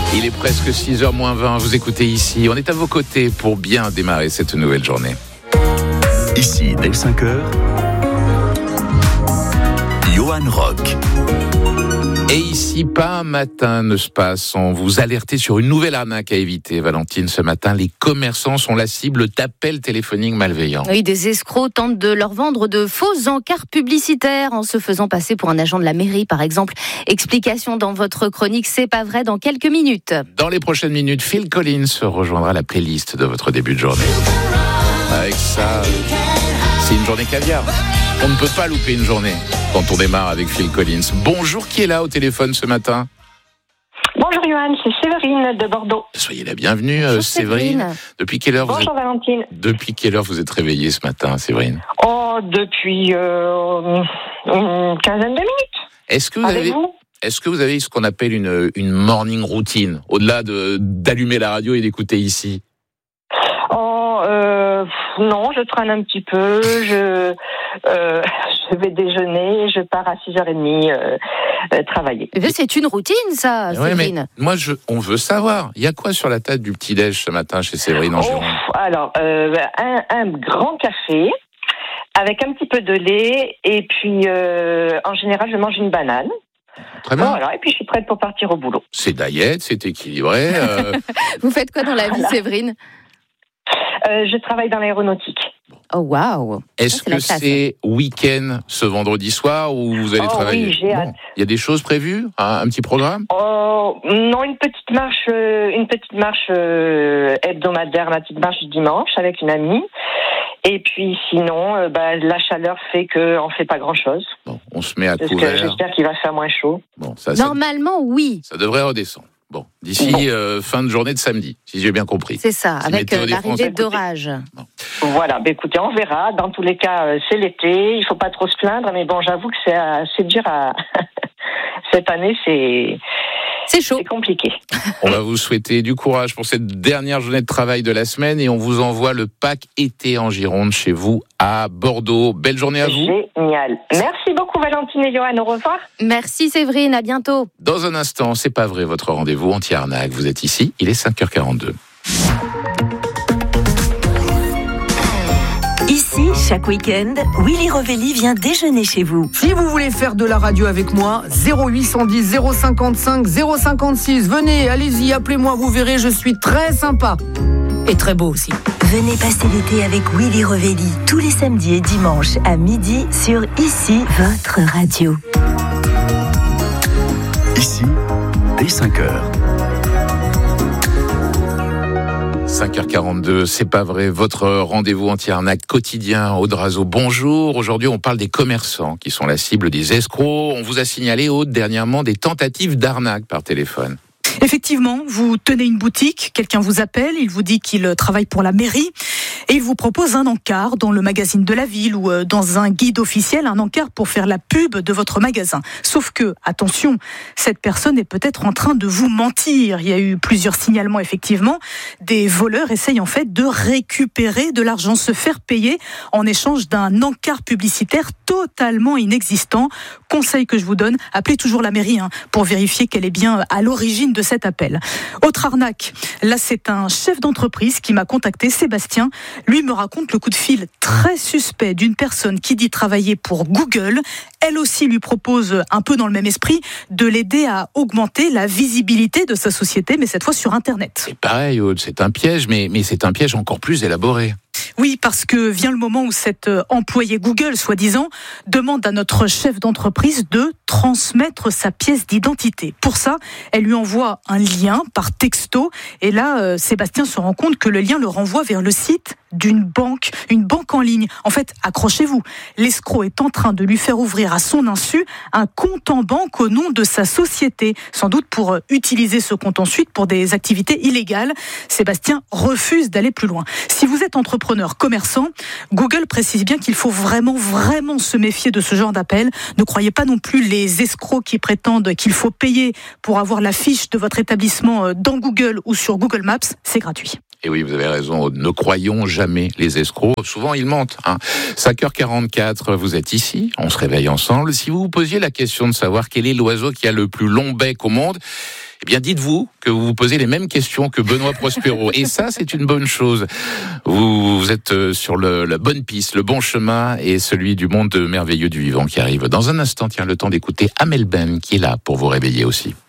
Il est presque 6h moins 20, vous écoutez ici. On est à vos côtés pour bien démarrer cette nouvelle journée. Ici, dès 5h, Johan Rock. Et ici, pas un matin ne se passe sans vous alerter sur une nouvelle arnaque à éviter. Valentine, ce matin, les commerçants sont la cible d'appels téléphoniques malveillants. Oui, des escrocs tentent de leur vendre de fausses encarts publicitaires en se faisant passer pour un agent de la mairie, par exemple. Explication dans votre chronique C'est pas vrai dans quelques minutes. Dans les prochaines minutes, Phil Collins rejoindra la playlist de votre début de journée. Avec ça, c'est une journée caviar. On ne peut pas louper une journée quand on démarre avec Phil Collins. Bonjour, qui est là au téléphone ce matin ? Bonjour Johan, c'est Séverine de Bordeaux. Soyez la bienvenue, Bonjour, Séverine. Depuis quelle heure Bonjour Valentine. Depuis quelle heure vous êtes réveillée ce matin, Séverine ? Depuis une quinzaine de minutes. Est-ce que vous avez ce qu'on appelle une morning routine, au-delà d'allumer la radio et d'écouter ici ? Non, je traîne un petit peu, je vais déjeuner, je pars à 6h30 travailler. Mais c'est une routine, ça, Séverine. Mais moi, on veut savoir. Il y a quoi sur la table du petit-déj ce matin chez Séverine en Gironde ? Alors, un grand café avec un petit peu de lait et puis en général, je mange une banane. Très bien. Voilà, et puis je suis prête pour partir au boulot. C'est diète, c'est équilibré. Vous faites quoi dans la vie, Séverine ? Je travaille dans l'aéronautique. Oh, waouh. Est-ce que c'est week-end ce vendredi soir où vous allez travailler ? Oui, j'ai hâte. Il y a des choses prévues ? Un petit programme ? Non, une petite marche hebdomadaire, ma petite marche du dimanche avec une amie. Et puis sinon, la chaleur fait qu'on fait pas grand-chose. Bon, on se met à couvert. J'espère qu'il va faire moins chaud. Bon, Normalement, oui. Ça devrait redescendre. Bon, d'ici fin de journée de samedi, si j'ai bien compris. C'est ça, avec l'arrivée d'orage. Bon. Voilà, écoutez, on verra. Dans tous les cas, c'est l'été, il faut pas trop se plaindre, mais bon, j'avoue que c'est dur à... Cette année, c'est chaud. C'est compliqué. On va vous souhaiter du courage pour cette dernière journée de travail de la semaine et on vous envoie le pack été en Gironde chez vous à Bordeaux. Belle journée à vous. Génial. Merci beaucoup Valentine et Johan, au revoir. Merci Séverine, à bientôt. Dans un instant, c'est pas vrai, votre rendez-vous anti-arnaque. Vous êtes ici, il est 5h42. Ici, chaque week-end, Willy Rovelli vient déjeuner chez vous. Si vous voulez faire de la radio avec moi, 0810 055 056. Venez, allez-y, appelez-moi, vous verrez, je suis très sympa. Et très beau aussi. Venez passer l'été avec Willy Rovelli tous les samedis et dimanches à midi sur Ici, votre radio. Ici, dès 5h. 5h42, c'est pas vrai, votre rendez-vous anti-arnaque quotidien, Aude Razeau. Bonjour, aujourd'hui on parle des commerçants qui sont la cible des escrocs. On vous a signalé, Aude, dernièrement des tentatives d'arnaque par téléphone. Effectivement, vous tenez une boutique, quelqu'un vous appelle, il vous dit qu'il travaille pour la mairie et il vous propose un encart dans le magazine de la ville ou dans un guide officiel, un encart pour faire la pub de votre magasin. Sauf que, attention, cette personne est peut-être en train de vous mentir. Il y a eu plusieurs signalements, effectivement. Des voleurs essayent en fait de récupérer de l'argent, se faire payer en échange d'un encart publicitaire totalement inexistant. Conseil que je vous donne, appelez toujours la mairie pour vérifier qu'elle est bien à l'origine de cet appel. Autre arnaque, là c'est un chef d'entreprise qui m'a contacté, Sébastien. Lui me raconte le coup de fil très suspect d'une personne qui dit travailler pour Google. Elle aussi lui propose, un peu dans le même esprit, de l'aider à augmenter la visibilité de sa société, mais cette fois sur Internet. C'est pareil, Aude, c'est un piège, mais c'est un piège encore plus élaboré. Oui, parce que vient le moment où cet employé Google, soi-disant, demande à notre chef d'entreprise de transmettre sa pièce d'identité. Pour ça, elle lui envoie un lien par texto. Et là, Sébastien se rend compte que le lien le renvoie vers le site d'une banque, une banque en ligne. En fait, accrochez-vous, l'escroc est en train de lui faire ouvrir à son insu un compte en banque au nom de sa société, sans doute pour utiliser ce compte ensuite pour des activités illégales. Sébastien refuse d'aller plus loin. Si vous êtes entrepreneur, commerçant, Google précise bien qu'il faut vraiment se méfier de ce genre d'appel. Ne croyez pas non plus les escrocs qui prétendent qu'il faut payer pour avoir la fiche de votre établissement dans Google ou sur Google Maps, c'est gratuit. Et oui, vous avez raison, ne croyons jamais les escrocs. Souvent, ils mentent. 5h44, vous êtes ici, on se réveille ensemble. Si vous vous posiez la question de savoir quel est l'oiseau qui a le plus long bec au monde, eh bien dites-vous que vous vous posez les mêmes questions que Benoît Prospero. Et ça, c'est une bonne chose. Vous êtes sur la bonne piste, le bon chemin et celui du monde merveilleux du vivant qui arrive. Dans un instant, tiens, le temps d'écouter Amel Ben qui est là pour vous réveiller aussi.